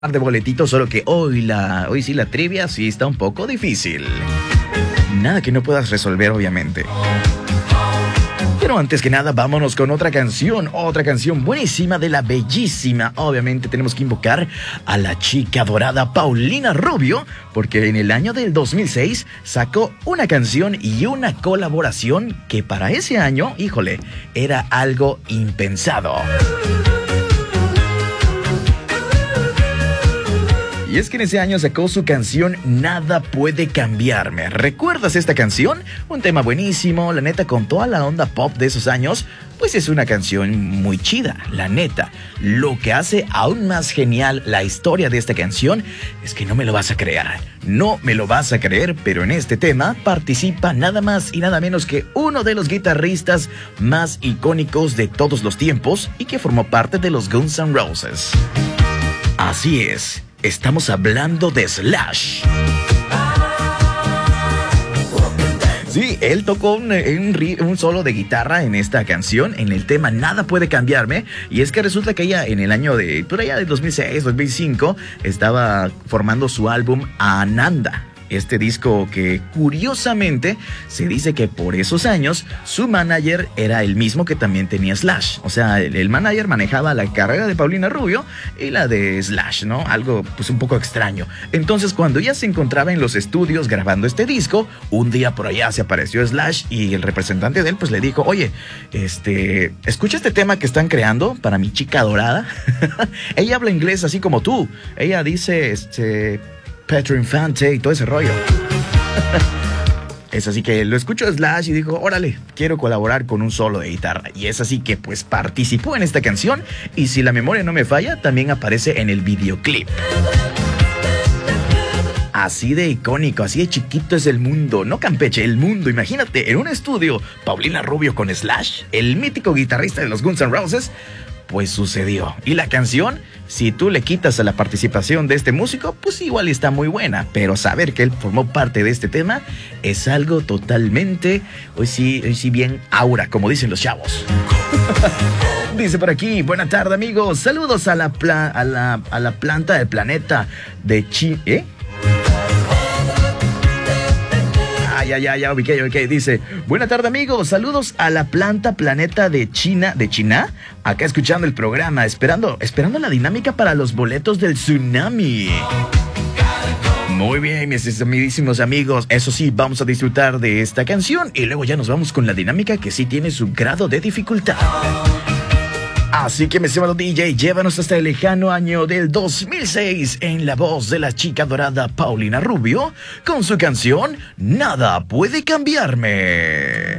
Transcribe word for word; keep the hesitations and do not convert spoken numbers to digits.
de boletitos, solo que hoy la hoy sí la trivia sí está un poco difícil. Nada que no puedas resolver, obviamente. Pero antes que nada, vámonos con otra canción, otra canción buenísima de la bellísima. Obviamente tenemos que invocar a la chica dorada Paulina Rubio, porque en el año del dos mil seis sacó una canción y una colaboración que para ese año, híjole, era algo impensado. Y es que en ese año sacó su canción Nada Puede Cambiarme. ¿Recuerdas esta canción? Un tema buenísimo, la neta, con toda la onda pop de esos años, pues es una canción muy chida, la neta. Lo que hace aún más genial la historia de esta canción es que no me lo vas a creer. No me lo vas a creer, pero en este tema participa nada más y nada menos que uno de los guitarristas más icónicos de todos los tiempos y que formó parte de los Guns N' Roses. Así es. Estamos hablando de Slash. Sí, él tocó un, un, un solo de guitarra en esta canción, en el tema Nada Puede Cambiarme. Y es que resulta que ella en el año de, por allá de dos mil seis, dos mil cinco, estaba formando su álbum Ananda. Este disco que curiosamente se dice que por esos años su manager era el mismo que también tenía Slash. O sea, el, el manager manejaba la carrera de Paulina Rubio y la de Slash, ¿no? Algo pues un poco extraño. Entonces cuando ella se encontraba en los estudios grabando este disco, un día por allá se apareció Slash y el representante de él pues le dijo, oye, este, escucha este tema que están creando para mi chica dorada. Ella habla inglés así como tú. Ella dice, este... Pedro Infante y todo ese rollo. Es así que lo escuchó Slash y dijo, órale, quiero colaborar con un solo de guitarra. Y es así que pues participó en esta canción y si la memoria no me falla, también aparece en el videoclip. Así de icónico, así de chiquito es el mundo, no Campeche, el mundo. Imagínate, en un estudio, Paulina Rubio con Slash, el mítico guitarrista de los Guns N' Roses. Pues sucedió. Y la canción, si tú le quitas a la participación de este músico, pues igual está muy buena. Pero saber que él formó parte de este tema es algo totalmente, hoy sí, hoy sí bien aura, como dicen los chavos. Dice por aquí, buena tarde amigos, saludos a la, pla- a la, a la planta del planeta de Chi... ¿Eh? Ya, ya, ya, ubiqué, ubiqué. Dice, buena tarde amigos, saludos a la planta planeta de China, ¿de China? Acá escuchando el programa, esperando, esperando la dinámica para los boletos del tsunami. Muy bien, mis amiguísimos amigos, eso sí, vamos a disfrutar de esta canción y luego ya nos vamos con la dinámica que sí tiene su grado de dificultad. Así que, mi estimado D J, llévanos hasta el lejano año del dos mil seis en la voz de la chica dorada Paulina Rubio con su canción Nada Puede Cambiarme.